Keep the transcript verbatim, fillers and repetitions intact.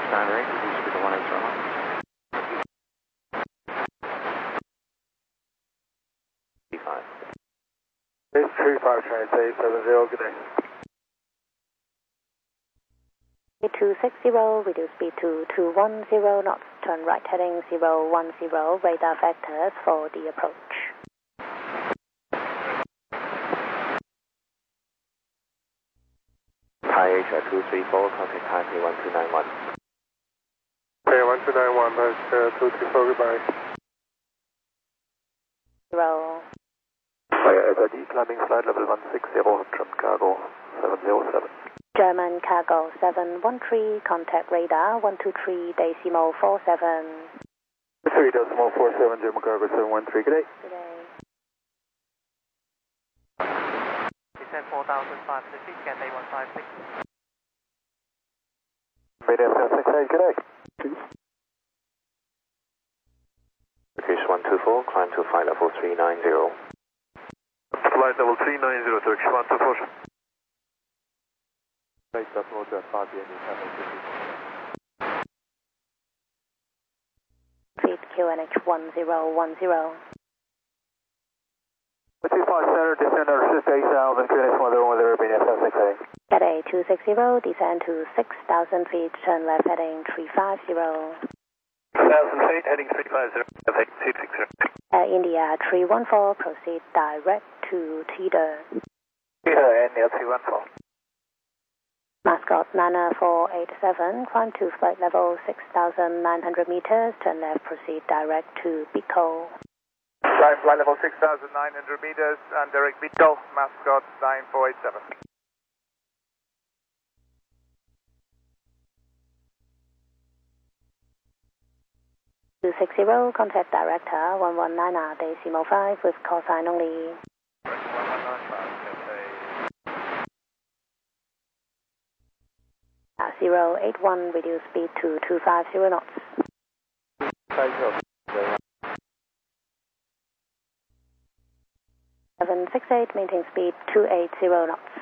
nine eight, reduce speed to one eight zero. five. It's three five, transit seven zero, good day. two six zero, reduce speed to two one zero knots, turn right heading zero one zero, radar vectors for the approach. Thai Asia two three four, contact Taipei one two nine one. Okay, one two nine one, that's uh, two three four, goodbye. Zero. Fire S I D, climbing flight level one six zero, trim cargo seven zero seven. German cargo seven one three, contact radar one two three decimal four seven. three decimal four seven, German cargo seven one three, good day. Good day. Descent four thousand five sixty, scan day one five six. Radar seven six eight, good day. Turkish one two four, climb to flight level three nine zero. Flight level three nine zero, Turkish one two four. Base approach at five P M Feed Q N H one zero one zero. two five center, descend under six eight thousand, Q N H one zero one zero, being seven six eight. Cathay two six zero, descend to six thousand feet, turn left heading three five zero. one thousand feet, heading three five zero, eight six zero. Air India three one four, proceed direct to Teeter. Teeter, India three one four. Mascot Nana four eight seven, climb to flight level six thousand nine hundred meters, turn left, proceed direct to Bicol. Climb flight level six thousand nine hundred meters and direct Bicol, Mascot nine four eight seven. two six zero, contact director one one nine R decimal five with call sign only. zero eight one, reduce speed to two five zero knots. seven six eight, maintain speed two eight zero knots.